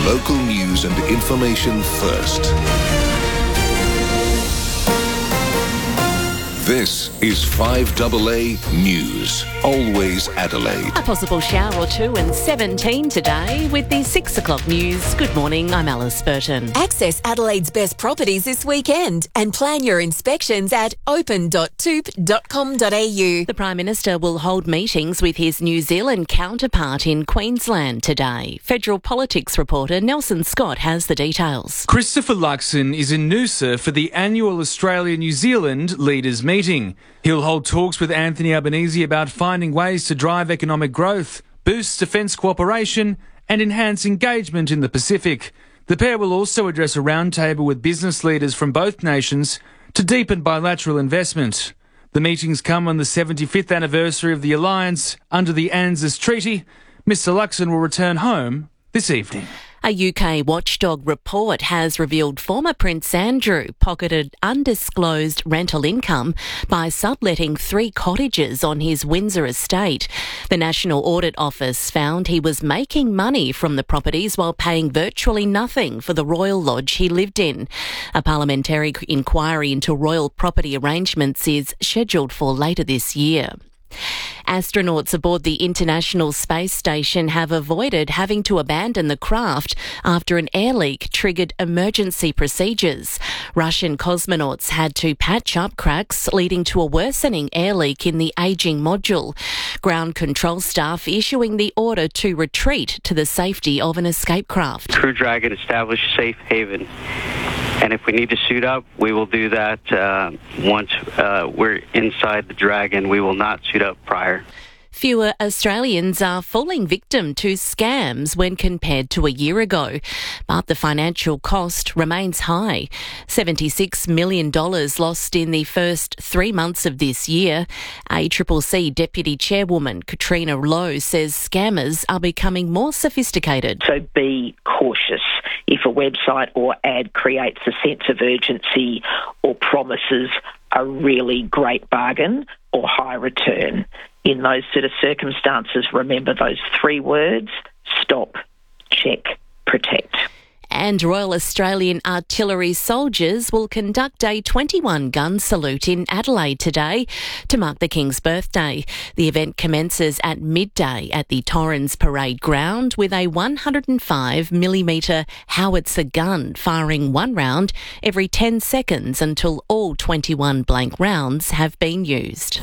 Local news and information first. This is 5AA News. Always Adelaide. A possible shower or two and 17 today with the 6 o'clock news. Good morning, I'm Alice Burton. Access Adelaide's best properties this weekend and plan your inspections at open.toop.com.au. The Prime Minister will hold meetings with his New Zealand counterpart in Queensland today. Federal politics reporter Nelson Scott has the details. Christopher Luxon is in Noosa for the annual Australia-New Zealand Leaders Meeting. He'll hold talks with Anthony Albanese about finding ways to drive economic growth, boost defence cooperation and enhance engagement in the Pacific. The pair will also address a roundtable with business leaders from both nations to deepen bilateral investment. The meetings come on the 75th anniversary of the alliance under the ANZUS Treaty. Mr Luxon will return home this evening. A UK watchdog report has revealed former Prince Andrew pocketed undisclosed rental income by subletting 3 cottages on his Windsor estate. The National Audit Office found he was making money from the properties while paying virtually nothing for the Royal Lodge he lived in. A parliamentary inquiry into royal property arrangements is scheduled for later this year. Astronauts aboard the International Space Station have avoided having to abandon the craft after an air leak triggered emergency procedures. Russian cosmonauts had to patch up cracks, leading to a worsening air leak in the ageing module. Ground control staff issuing the order to retreat to the safety of an escape craft. Crew Dragon established safe haven. And if we need to suit up, we will do that once we're inside the Dragon. We will not suit up prior. Fewer Australians are falling victim to scams when compared to a year ago, but the financial cost remains high. $76 million lost in the first 3 months of this year. ACCC Deputy Chairwoman Katrina Lowe says scammers are becoming more sophisticated. So be cautious. If a website or ad creates a sense of urgency or promises a really great bargain or high return, in those sort of circumstances, remember those 3 words: stop, check, protect. And Royal Australian Artillery soldiers will conduct a 21-gun salute in Adelaide today to mark the King's birthday. The event commences at midday at the Torrens Parade Ground with a 105mm howitzer gun firing 1 round every 10 seconds until all 21 blank rounds have been used.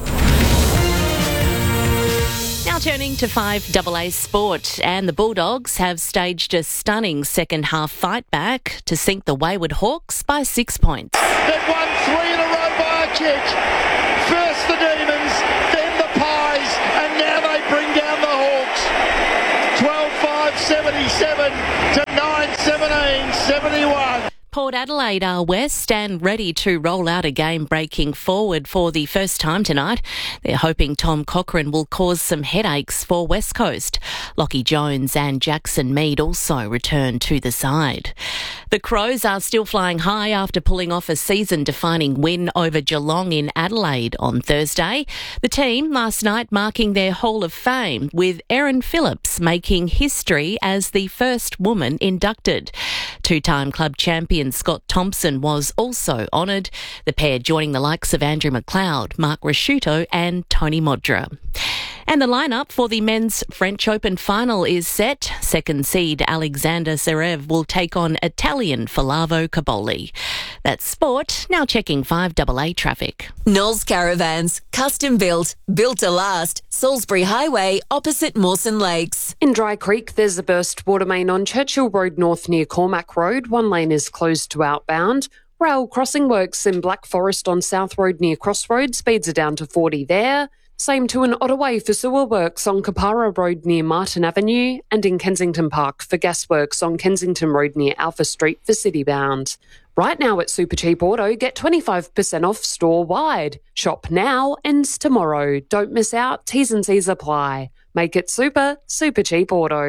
Now turning to 5AA Sport, and the Bulldogs have staged a stunning second-half fight back to sink the wayward Hawks by 6 points. They've won 3 in a row by a kick. First the Demons, then the Pies, and now they bring down the Hawks. 12-5, 77 to 9-17, 71. Port Adelaide are west and ready to roll out a game breaking forward for the first time tonight. They're hoping Tom Cochrane will cause some headaches for West Coast. Lockie Jones and Jackson Mead also return to the side. The Crows are still flying high after pulling off a season-defining win over Geelong in Adelaide on Thursday. The team last night marking their Hall of Fame, with Erin Phillips making history as the first woman inducted. 2-time club champion Scott Thompson was also honoured, the pair joining the likes of Andrew McLeod, Mark Rasciuto and Tony Modra. And the lineup for the men's French Open final is set. Second seed Alexander Zverev will take on Italian Flavio Caboli. That's sport. Now checking 5AA traffic. Knowles Caravans, custom built, built to last. Salisbury Highway, opposite Mawson Lakes. In Dry Creek, there's a burst water main on Churchill Road North near Cormac Road. 1 lane is closed to outbound. Rail crossing works in Black Forest on South Road near Crossroads. Speeds are down to 40 there. Same to an Ottaway for sewer works on Capara Road near Martin Avenue, and in Kensington Park for gas works on Kensington Road near Alpha Street for Citybound. Right now at Supercheap Auto, get 25% off store-wide. Shop now, ends tomorrow. Don't miss out, T's and C's apply. Make it super, Supercheap Auto.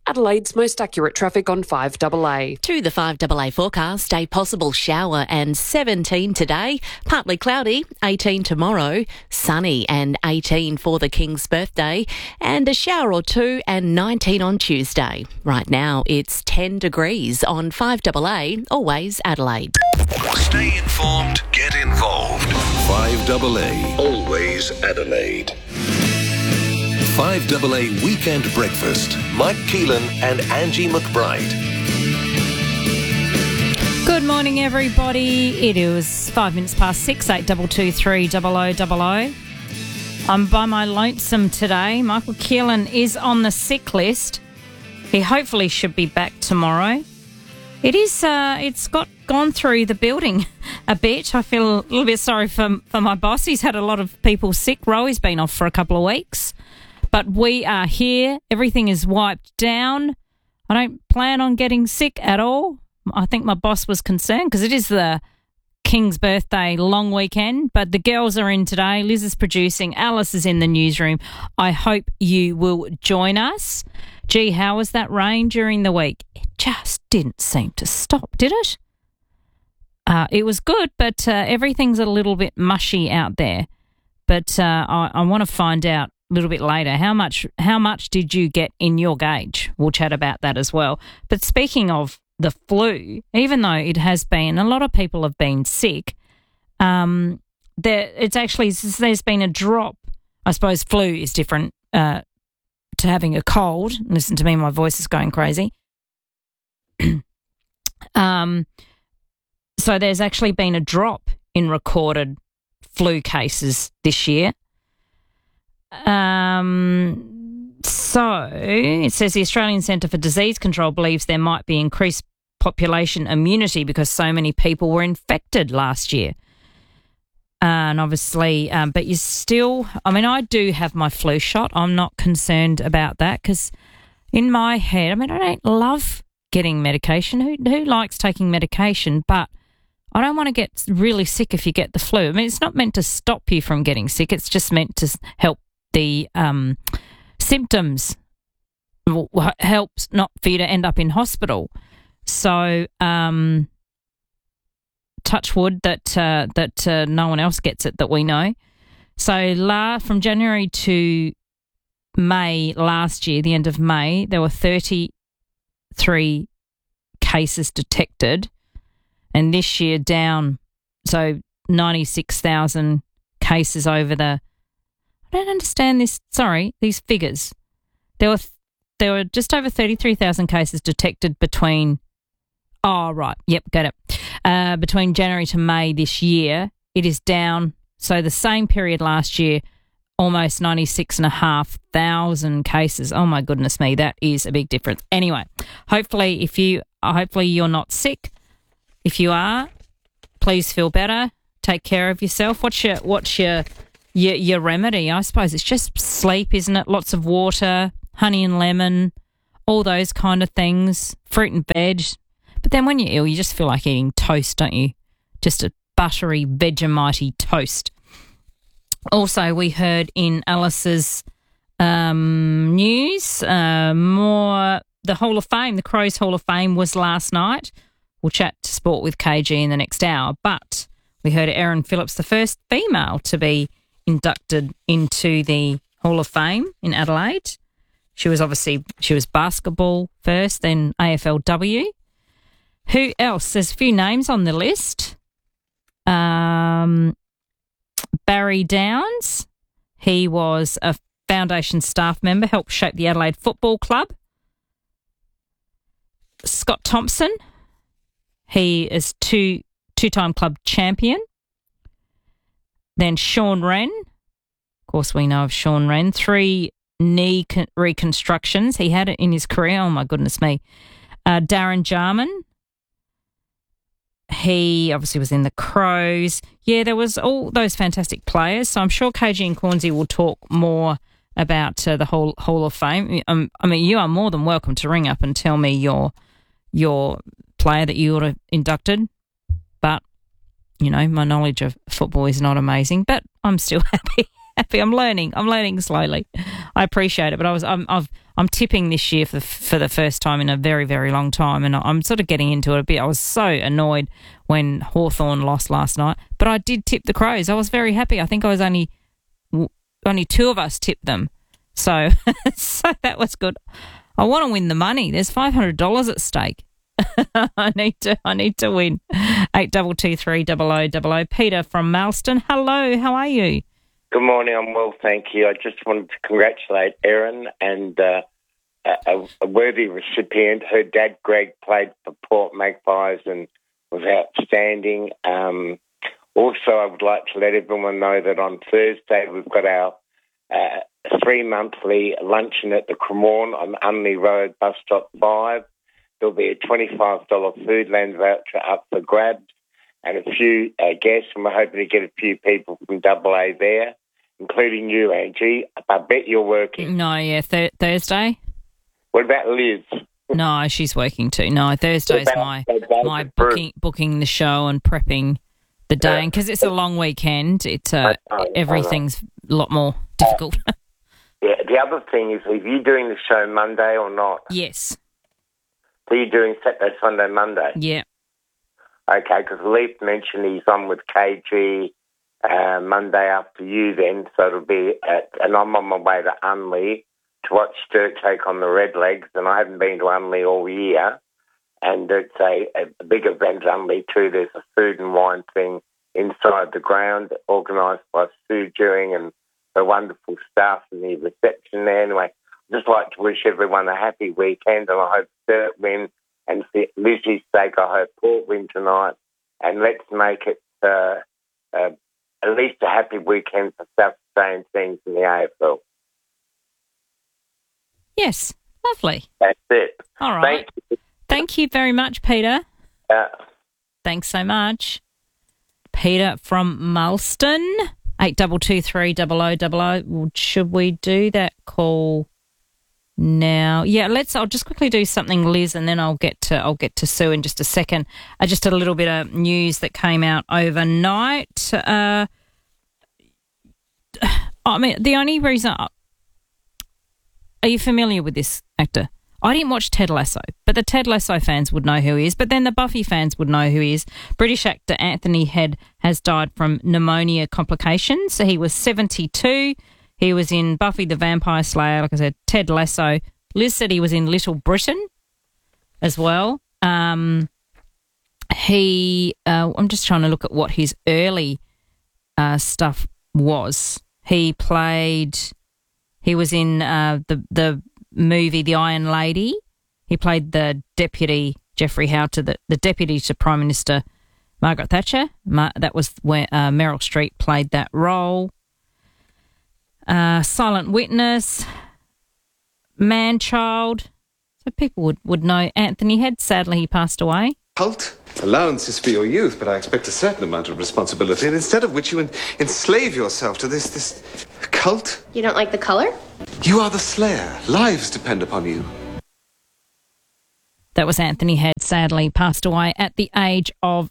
Adelaide's most accurate traffic on 5AA. To the 5AA forecast, a possible shower and 17 today, partly cloudy, 18 tomorrow, sunny and 18 for the King's birthday, and a shower or two and 19 on Tuesday. Right now it's 10 degrees on 5AA, always Adelaide. Stay informed, get involved. 5AA, always Adelaide. 5AA Weekend Breakfast. Mike Keelan and Angie McBride. Good morning, everybody. It is 5 minutes past 6, 8223 0000. I'm by my lonesome today. Michael Keelan is on the sick list. He hopefully should be back tomorrow. It's gone through the building a bit. I feel a little bit sorry for my boss. He's had a lot of people sick. Roey's been off for a couple of weeks. But we are here. Everything is wiped down. I don't plan on getting sick at all. I think my boss was concerned because it is the King's birthday long weekend. But the girls are in today. Liz is producing. Alice is in the newsroom. I hope you will join us. Gee, how was that rain during the week? It just didn't seem to stop, did it? It was good, but everything's a little bit mushy out there. But I want to find out a little bit later how much did you get in your gauge. We'll chat about that as well. But speaking of the flu, even though it has been, a lot of people have been sick, there's been a drop. I suppose flu is different to having a cold. Listen to me, my voice is going crazy. So there's actually been a drop in recorded flu cases this year. So it says the Australian Centre for Disease Control believes there might be increased population immunity because so many people were infected last year. And obviously, but you still, I do have my flu shot. I'm not concerned about that because in my head, I don't love getting medication. Who likes taking medication? But I don't want to get really sick if you get the flu. It's not meant to stop you from getting sick. It's just meant to help the symptoms, helps not for you to end up in hospital. So touch wood that no one else gets it that we know. So from January to May last year, the end of May, there were 33 cases detected, and this year down, so 96,000 cases over the. I don't understand this. Sorry, these figures. There were just over 33,000 cases detected between. Oh right, yep, got it. Between January to May this year, it is down. So the same period last year, almost 96,500 cases. Oh my goodness me, that is a big difference. Anyway, hopefully you're not sick. If you are, please feel better. Take care of yourself. What's your remedy? I suppose it's just sleep, isn't it? Lots of water, honey and lemon, all those kind of things, fruit and veg. But then when you're ill, you just feel like eating toast, don't you? Just a buttery, Vegemite toast. Also, we heard in Alice's news, more the Hall of Fame, the Crows Hall of Fame was last night. We'll chat to sport with KG in the next hour. But we heard Erin Phillips, the first female to be inducted into the Hall of Fame in Adelaide. She was basketball first, then AFLW. Who else? There's a few names on the list. Barry Downs. He was a foundation staff member, helped shape the Adelaide Football Club. Scott Thompson. He is two-time club champion. Then Sean Wren. Of course, we know of Sean Wren. 3 knee reconstructions he had in his career. Oh, my goodness me. Darren Jarman. He obviously was in the Crows. Yeah, there was all those fantastic players. So I'm sure KG and Cornsey will talk more about the whole Hall of Fame. You are more than welcome to ring up and tell me your player that you would have inducted. But, my knowledge of football is not amazing. But I'm still happy. I'm learning slowly. I appreciate it. But I'm tipping this year for the first time in a very, very long time, and I'm sort of getting into it a bit. I was so annoyed when Hawthorn lost last night, but I did tip the Crows. I was very happy. I think I was only two of us tipped them, so so that was good. I want to win the money. There's $500 at stake. I need to win. 8223 0000. Peter from Malston. Hello, how are you? Good morning. I'm well, thank you. I just wanted to congratulate Erin and a worthy recipient. Her dad, Greg, played for Port Magpies and was outstanding. Also, I would like to let everyone know that on Thursday we've got our 3-monthly luncheon at the Cremorne on Unley Road, bus stop 5. There'll be a $25 Foodland voucher up for grabs and a few guests, and we're hoping to get a few people from AA there, including you, Angie. I bet you're working. No, yeah, Thursday. What about Liz? No, she's working too. No, Thursday's my booking the show and prepping the day, and because it's a long weekend, it's everything's a lot more difficult. Yeah. The other thing is, are you doing the show Monday or not? Yes. So you're doing Saturday, Sunday, Monday? Yeah. Okay, because Leaf mentioned he's on with KG Monday after you then, so it'll be and I'm on my way to Unley to watch Sturt take on the Redlegs, and I haven't been to Unley all year, and it's a big event at Unley too. There's a food and wine thing inside the ground organised by Sue Dewing and her wonderful staff and the reception there. Anyway, I'd just like to wish everyone a happy weekend, and I hope Sturt win, and for Lizzie's sake, I hope Port win tonight, and let's make it at least a happy weekend for South Australian teams in the AFL. Yes, lovely. That's it. All right. Thank you very much, Peter. Thanks so much. Peter from Malston, 8223 0000. Should we do that call now? Yeah, I'll just quickly do something, Liz, and then I'll get to Sue in just a second. Just a little bit of news that came out overnight. I mean, the only reason. Are you familiar with this actor? I didn't watch Ted Lasso, but the Ted Lasso fans would know who he is. But then the Buffy fans would know who he is. British actor Anthony Head has died from pneumonia complications. He was 72. He was in Buffy the Vampire Slayer, like I said, Ted Lasso. Liz said he was in Little Britain as well. I'm just trying to look at what his early stuff was. He was in the movie The Iron Lady. He played the deputy, Geoffrey Howe, to the deputy to Prime Minister Margaret Thatcher. That was where Meryl Streep played that role. Silent Witness, Man-Child. So people would know Anthony Head. Sadly, he passed away. Cult? Allowances for your youth, but I expect a certain amount of responsibility, and instead of which you enslave yourself to this cult. You don't like the colour? You are the slayer. Lives depend upon you. That was Anthony Head, sadly passed away at the age of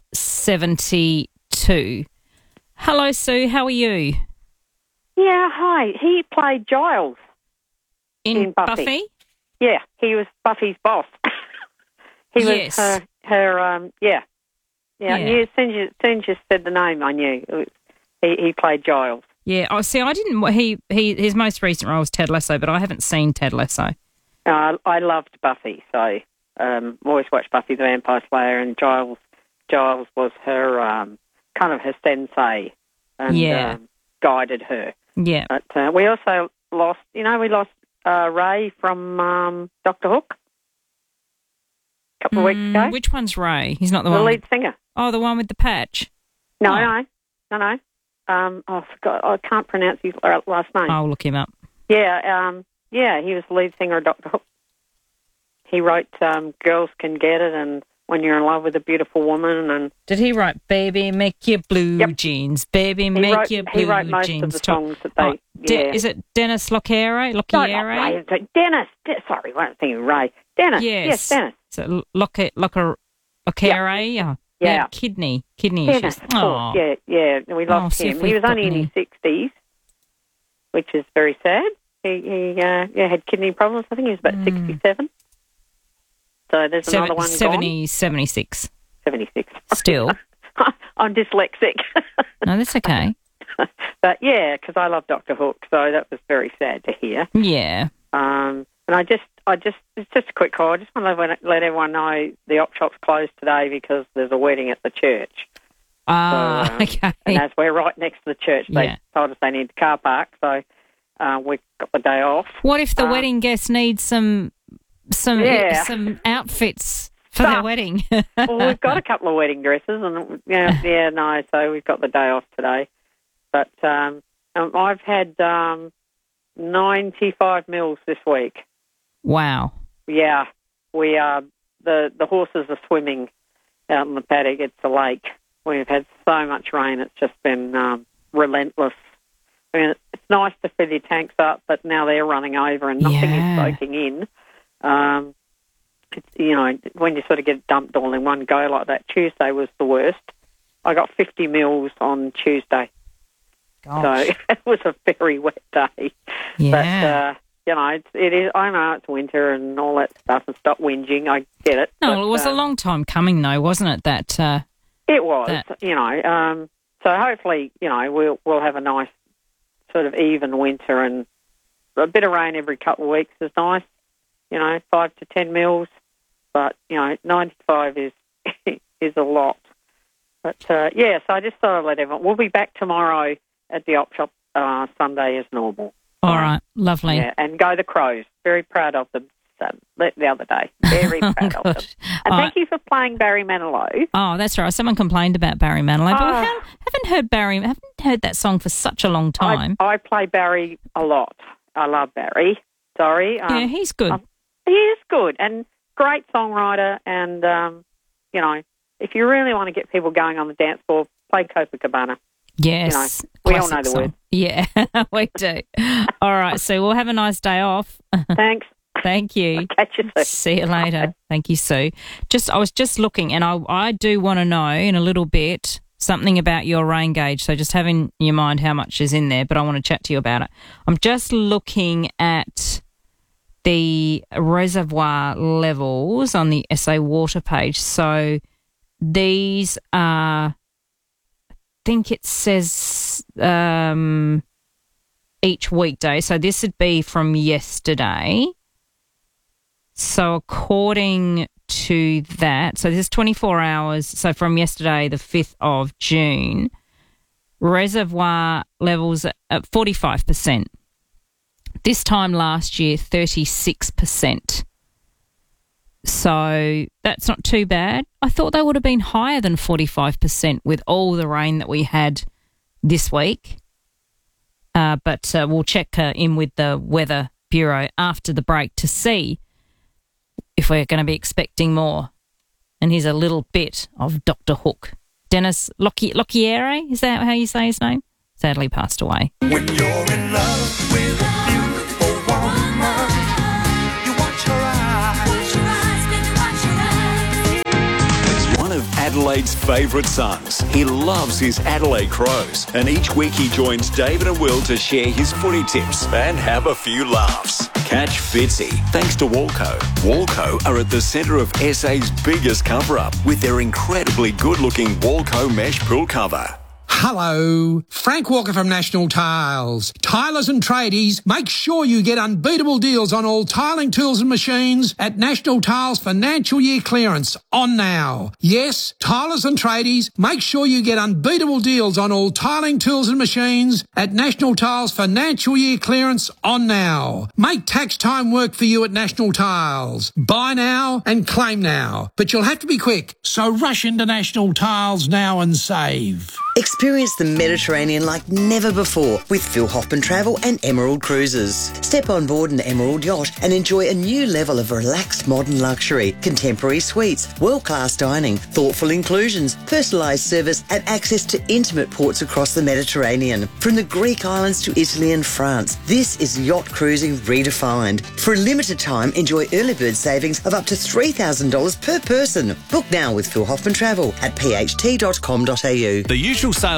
72. Hello, Sue. How are you? Yeah, hi. He played Giles in Buffy. Yeah, he was Buffy's boss. He yes. was her. Yeah. I knew as soon as you said the name, I knew he played Giles. Yeah. Oh, see, I didn't. His most recent role was Ted Lasso, but I haven't seen Ted Lasso. I loved Buffy, so always watched Buffy the Vampire Slayer, and Giles was her kind of her sensei, and guided her. Yeah. But we also lost. We lost Ray from Doctor Hook a couple of weeks ago. Which one's Ray? He's not the one. The lead singer. Oh, the one with the patch. No. I forgot. I can't pronounce his last name. I'll look him up. Yeah. He was the lead singer of Doctor Hook. He wrote "Girls Can Get It" and "When You're in Love with a Beautiful Woman." And did he write "Baby Make Your Blue Jeans"? Baby Make Your Blue Jeans. He wrote most of the songs that they. Is it Dennis Lockere? No, not Ray. Dennis. Sorry, I wasn't thinking Ray. Dennis. Yes, Dennis. So Lockere. Yeah. Kidney Dennis, issues. Oh, yeah. We lost him. He was only in his 60s, which is very sad. He had kidney problems. I think he was about 67. So there's another one 76. 76. Still. I'm dyslexic. No, that's okay. But, yeah, because I love Dr. Hook, so that was very sad to hear. Yeah. And it's just a quick call. I just want to let everyone know the op shop's closed today because there's a wedding at the church. Okay. And as we're right next to the church, they told us they need the car park, so we got the day off. What if the wedding guests need some outfits for their wedding? Well, we've got a couple of wedding dresses, and so we've got the day off today. But I've had 95 mils this week. Wow. Yeah, we are. The horses are swimming out in the paddock. It's a lake. We've had so much rain. It's just been relentless. I mean, it's nice to fill your tanks up, but now they're running over and nothing is soaking in. When you sort of get dumped all in one go like that, Tuesday was the worst. I got 50 mils on Tuesday. Gosh. So it was a very wet day. Yeah. But, it is. I know it's winter and all that stuff, and stop whinging. I get it. No, it was a long time coming, though, wasn't it? It was. So hopefully, we'll have a nice sort of even winter, and a bit of rain every couple of weeks is nice. 5 to 10 mils, but 95 is is a lot. But so I just thought I'd let everyone. We'll be back tomorrow at the op shop Sunday as normal. All right, lovely. Yeah, and go the Crows. Very proud of them the other day. Very proud of them. And thank you for playing Barry Manilow. Oh, that's right. Someone complained about Barry Manilow, but we haven't heard that song for such a long time. I play Barry a lot. I love Barry. Sorry. Yeah, he's good. He is good and great songwriter. And, if you really want to get people going on the dance floor, play Copacabana. Yes. We all know the word. Yeah, we do. All right, Sue, we'll have a nice day off. Thanks. Thank you. I'll catch you soon. See you later. Okay. Thank you, Sue. I was just looking, and I do want to know in a little bit something about your rain gauge. So just have in your mind how much is in there, but I want to chat to you about it. I'm just looking at the reservoir levels on the SA Water page. So these are, I think it says each weekday. So this would be from yesterday. So according to that, so this is 24 hours. So from yesterday, the 5th of June, reservoir levels at 45%. This time last year, 36%. So that's not too bad. I thought they would have been higher than 45% with all the rain that we had this week. But we'll check in with the Weather Bureau after the break to see if we're going to be expecting more. And here's a little bit of Dr. Hook. Dennis Lochiere, is that how you say his name? Sadly passed away. When you're in love with a beautiful woman, you watch her eyes. It's one of Adelaide's favourite sons. He loves his Adelaide Crows, and each week he joins David and Will to share his footy tips and have a few laughs. Catch Fitzy, thanks to Walco. Walco are at the centre of SA's biggest cover-up with their incredibly good-looking Walco mesh pool cover. Hello, Frank Walker from National Tiles. Tilers and tradies, make sure you get unbeatable deals on all tiling tools and machines at National Tiles financial year clearance on now. Yes, tilers and tradies, make sure you get unbeatable deals on all tiling tools and machines at National Tiles financial year clearance on now. Make tax time work for you at National Tiles. Buy now and claim now, but you'll have to be quick, so rush into National Tiles now and save. Experience the Mediterranean like never before with Phil Hoffman Travel and Emerald Cruises. Step on board an Emerald yacht and enjoy a new level of relaxed modern luxury, contemporary suites, world-class dining, thoughtful inclusions, personalised service and access to intimate ports across the Mediterranean. From the Greek islands to Italy and France, this is yacht cruising redefined. For a limited time, enjoy early bird savings of up to $3,000 per person. Book now with Phil Hoffman Travel at pht.com.au. The usual sales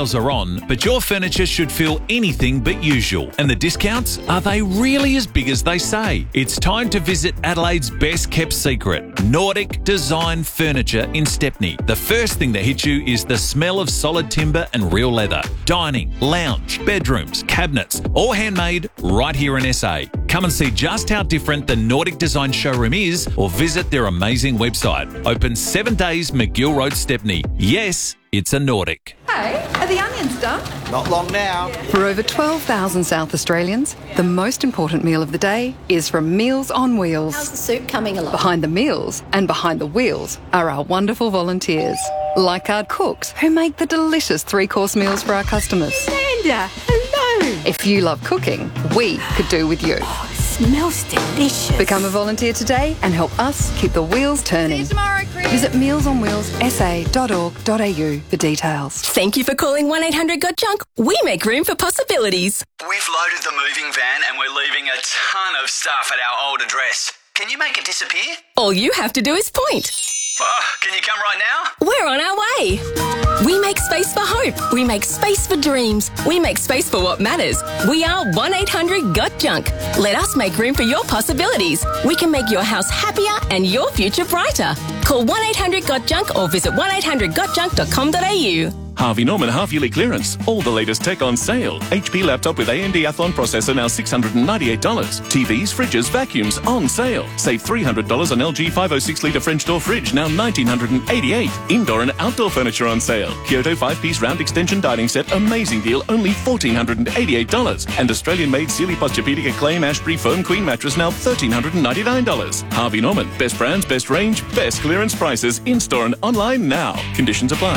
sales are on, but your furniture should feel anything but usual. And the discounts, are they really as big as they say? It's time to visit Adelaide's best kept secret, Nordic Design Furniture in Stepney. The first thing that hits you is the smell of solid timber and real leather. Dining, lounge, bedrooms, cabinets, all handmade right here in SA. Come and see just how different the Nordic Design showroom is, or visit their amazing website. Open 7 days, McGill Road, Stepney. Yes, it's a Nordic. Hey, are the onions done? Not long now. For over 12,000 South Australians, the most important meal of the day is from Meals on Wheels. How's the soup coming along? Behind the meals and behind the wheels are our wonderful volunteers, like our cooks who make the delicious three-course meals for our customers. Amanda, hello. If you love cooking, we could do with you. Oh, it smells delicious. Become a volunteer today and help us keep the wheels turning. See you tomorrow, Chris. Visit mealsonwheelssa.org.au for details. Thank you for calling 1-800-GOT-JUNK. We make room for possibilities. We've loaded the moving van and we're leaving a ton of stuff at our old address. Can you make it disappear? All you have to do is point. Can you come right now? We're on our way. We make space for hope. We make space for dreams. We make space for what matters. We are 1-800-GOT-JUNK. Let us make room for your possibilities. We can make your house happier and your future brighter. Call 1-800-GOT-JUNK or visit 1-800-GOTJUNK.com.au. Harvey Norman half-yearly clearance. All the latest tech on sale. HP laptop with AMD Athlon processor now $698. TVs, fridges, vacuums on sale. Save $300 on LG 506-litre French door fridge, now $1,988. Indoor and outdoor furniture on sale. Kyoto 5-piece round extension dining set, amazing deal, only $1,488. And Australian-made Sealy Posturepedic Acclaim Ashbury Foam Queen mattress, now $1,399. Harvey Norman. Best brands, best range, best clearance prices. In-store and online now. Conditions apply.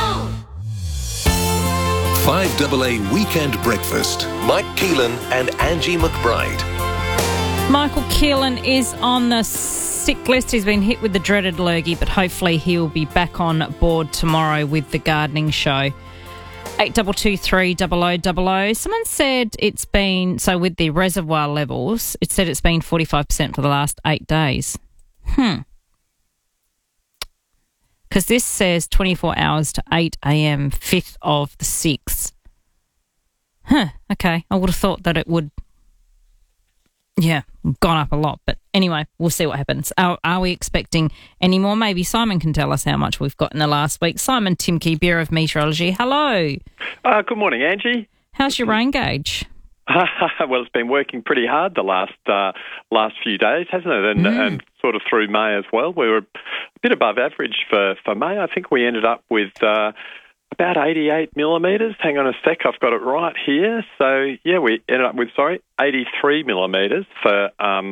5AA Weekend Breakfast. Mike Keelan and Angie McBride. Michael Keelan is on the sick list. He's been hit with the dreaded lurgy, but hopefully he'll be back on board tomorrow with the gardening show. 8223 Someone said it's been, so with the reservoir levels, it said it's been 45% for the last 8 days. Because this says 24 hours to 8 a.m, 5th of the 6th. Okay. I would have thought that it would, gone up a lot. But anyway, we'll see what happens. Are we expecting any more? Maybe Simon can tell us how much we've got in the last week. Simon Timke, Bureau of Meteorology. Hello. Good morning, Angie. How's your rain gauge? Well, it's been working pretty hard the last few days, hasn't it? And sort of through May as well. We were a bit above average for May. I think we ended up with about 88 millimetres. Hang on a sec, I've got it right here. So, we ended up with, 83 millimetres for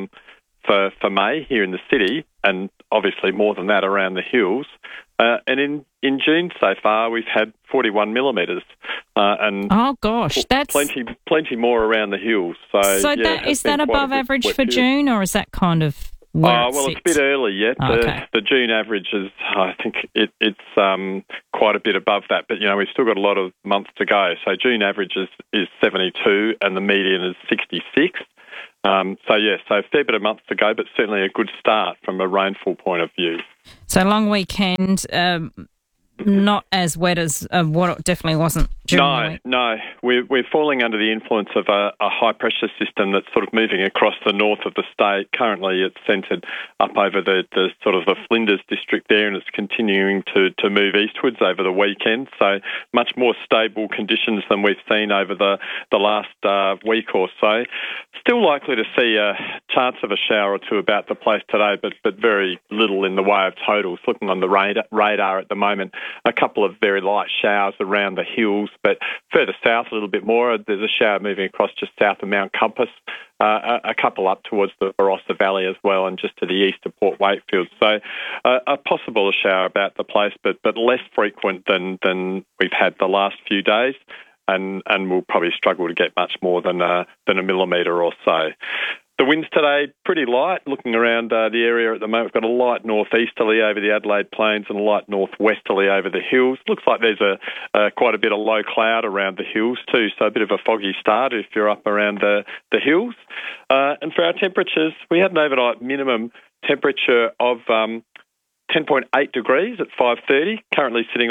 May here in the city, and obviously more than that around the hills. And in June so far, we've had 41 millimetres. And oh gosh, that's plenty more around the hills. So is that above average for June, or is that kind of where it's a bit early yet. The June average is, I think it's quite a bit above that, but we've still got a lot of months to go. So June average is 72, and the median is 66. So a fair bit of months to go, but certainly a good start from a rainfall point of view. So long weekend, not as wet as what it definitely wasn't during the week. No. We're falling under the influence of a high-pressure system that's sort of moving across the north of the state. Currently, it's centred up over the sort of the Flinders district there, and it's continuing to move eastwards over the weekend. So much more stable conditions than we've seen over the last week or so. Still likely to see a chance of a shower or two about the place today, but very little in the way of totals. Looking on the radar at the moment, a couple of very light showers around the hills, but further south a little bit more. There's a shower moving across just south of Mount Compass, a couple up towards the Barossa Valley as well, and just to the east of Port Wakefield. So a possible shower about the place, but less frequent than we've had the last few days. And we'll probably struggle to get much more than a millimetre or so. The winds today, pretty light. Looking around the area at the moment, we've got a light northeasterly over the Adelaide Plains and a light northwesterly over the hills. Looks like there's quite a bit of low cloud around the hills too, so a bit of a foggy start if you're up around the hills. And for our temperatures, we had an overnight minimum temperature of 10.8 degrees at 5:30, currently sitting on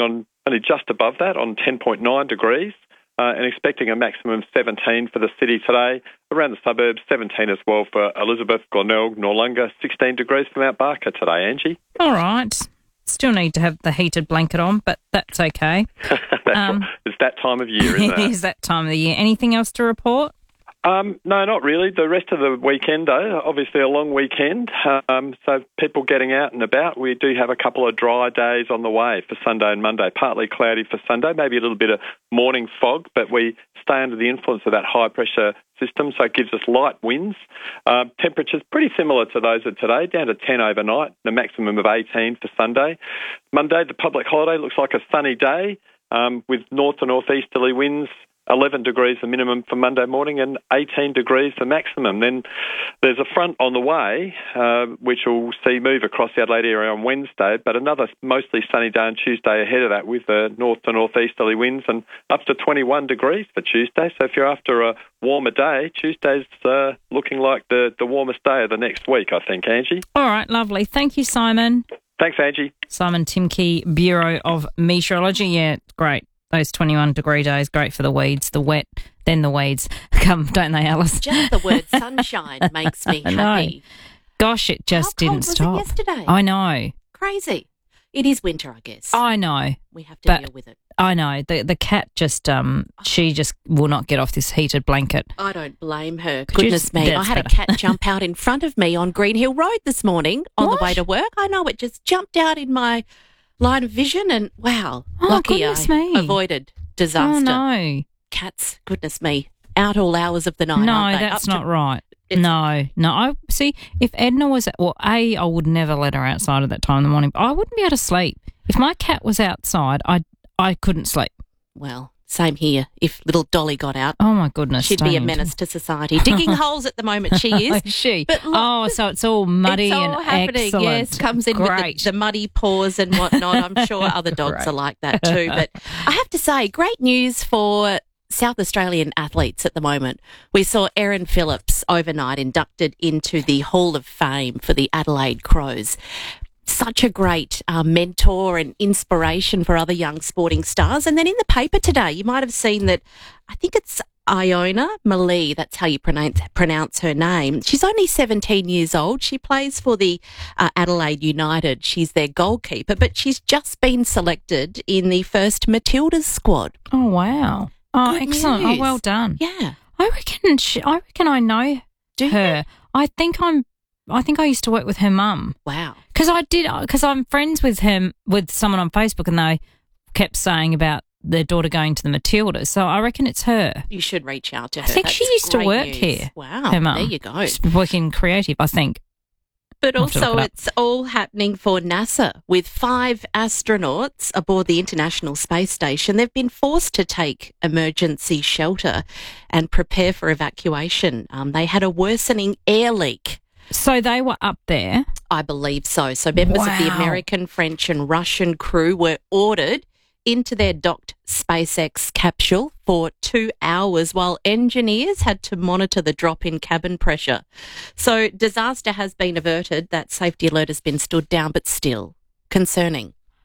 only just above that on 10.9 degrees. And expecting a maximum of 17 for the city today. Around the suburbs, 17 as well for Elizabeth, Glenelg, Noarlunga, 16 degrees for Mount Barker today, Angie. All right. Still need to have the heated blanket on, but that's okay. It's that time of year, isn't it? It is that time of the year. Anything else to report? No, not really. The rest of the weekend, though, obviously a long weekend, so people getting out and about. We do have a couple of dry days on the way for Sunday and Monday, partly cloudy for Sunday, maybe a little bit of morning fog, but we stay under the influence of that high-pressure system, so it gives us light winds. Temperatures pretty similar to those of today, down to 10 overnight, the maximum of 18 for Sunday. Monday, the public holiday, looks like a sunny day with north to northeasterly winds. 11 degrees the minimum for Monday morning and 18 degrees the maximum. Then there's a front on the way, which we'll see move across the Adelaide area on Wednesday, but another mostly sunny day on Tuesday ahead of that with north to northeasterly winds and up to 21 degrees for Tuesday. So if you're after a warmer day, Tuesday's looking like the warmest day of the next week, I think, Angie. All right, lovely. Thank you, Simon. Thanks, Angie. Simon Timke, Bureau of Meteorology. Yeah, great. Those 21-degree days, great for the weeds, the wet, then the weeds come, don't they, Alice? Just the word sunshine makes me happy. Gosh, it just didn't stop. How cold was it yesterday? I know. Crazy. It is winter, I guess. I know. We have to deal with it. I know. The cat just, she just will not get off this heated blanket. I don't blame her. Goodness me. I had a cat jump out in front of me on Green Hill Road this morning on the way to work. I know, it just jumped out in my line of vision and, wow, lucky I avoided disaster. Oh, no. Cats, goodness me, out all hours of the night, No, aren't they? that's not right. No. I see, if Edna was, I would never let her outside at that time in the morning. I wouldn't be able to sleep. If my cat was outside, I couldn't sleep. Well, same here. If little Dolly got out, oh my goodness, she'd be a menace to society. Digging holes at the moment, she is. She? But look, so it's all muddy it's all and happening. excellent. Yes, comes in with the muddy paws and whatnot. I'm sure other dogs are like that too. But I have to say, great news for South Australian athletes at the moment. We saw Erin Phillips overnight inducted into the Hall of Fame for the Adelaide Crows. Such a great mentor and inspiration for other young sporting stars. And then in the paper today, you might have seen that, I think it's Iona Malee, that's how you pronounce her name. She's only 17 years old. She plays for the Adelaide United. She's their goalkeeper, but she's just been selected in the first Matildas squad. Oh, wow. Oh, Good excellent. news. Oh, well done. Yeah. I reckon I know her. I think I used to work with her mum. Wow. Because I'm friends with someone on Facebook, and they kept saying about their daughter going to the Matildas. So I reckon it's her. You should reach out to her. I think she used to work news. here. Wow. Her mum. There you go. She's working creative, I think. But also it's all happening for NASA with 5 astronauts aboard the International Space Station. They've been forced to take emergency shelter and prepare for evacuation. They had a worsening air leak. So they were up there? I believe so. So members of the American, French and Russian crew were ordered into their docked SpaceX capsule for 2 hours while engineers had to monitor the drop in cabin pressure. So disaster has been averted. That safety alert has been stood down, but still concerning.